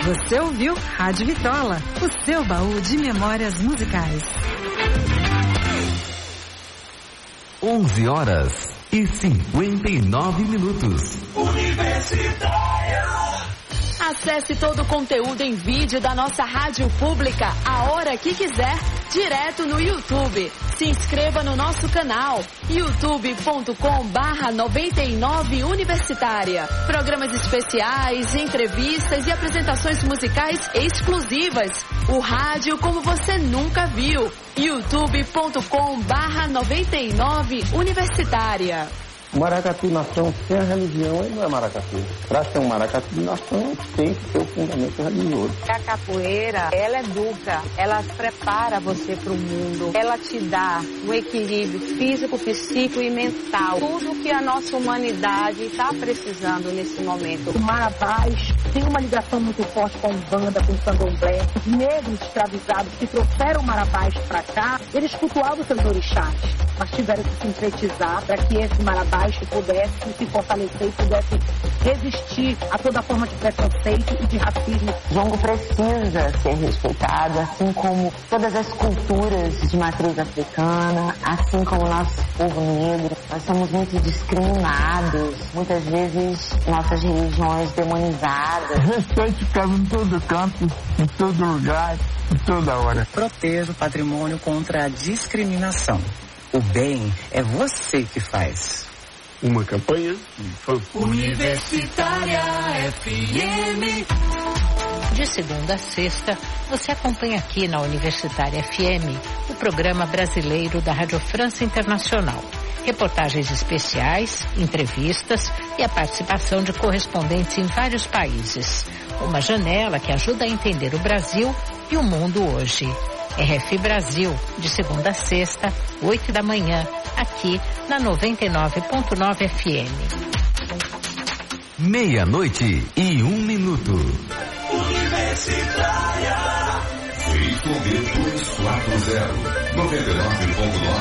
Você ouviu Rádio Vitrola, o seu baú de memórias musicais. 11h59. Universitária. Acesse todo o conteúdo em vídeo da nossa rádio pública a hora que quiser, direto no YouTube. Se inscreva no nosso canal, youtube.com/99 Universitária. Programas especiais, entrevistas e apresentações musicais exclusivas. O rádio como você nunca viu. youtube.com/99 Universitária. Maracatu nação sem a religião ele não é maracatu. Para ser um maracatu nação tem que ter o fundamento religioso. A capoeira, ela educa, ela prepara você para o mundo, ela te dá um equilíbrio físico, psíquico e mental. Tudo que a nossa humanidade está precisando nesse momento. O Marabás tem uma ligação muito forte com a Umbanda, com o Candomblé. Negros escravizados que trouxeram o Marabás para cá, eles cultuavam seus orixás, mas tiveram que sintetizar para que esse Marabás pudesse se fortalecer e pudesse resistir a toda forma de preconceito e de racismo. Jongo precisa ser respeitado, assim como todas as culturas de matriz africana, assim como o nosso povo negro. Nós somos muito discriminados, muitas vezes nossas religiões demonizadas. Respeito cabe em todo canto, em todo lugar, em toda hora. Proteja o patrimônio contra a discriminação. O bem é você que faz. Uma campanha Universitária FM. De segunda a sexta, você acompanha aqui na Universitária FM o programa brasileiro da Rádio França Internacional. Reportagens especiais, entrevistas e a participação de correspondentes em vários países. Uma janela que ajuda a entender o Brasil e o mundo hoje. RF Brasil, de segunda a sexta, 8 da manhã, aqui na 99.9 FM. 00:01. Universitária. 3240 99.9